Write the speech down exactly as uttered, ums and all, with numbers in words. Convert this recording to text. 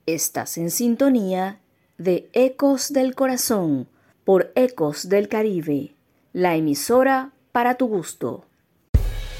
Estás en sintonía de Ecos del Corazón por Ecos del Caribe, la emisora para tu gusto.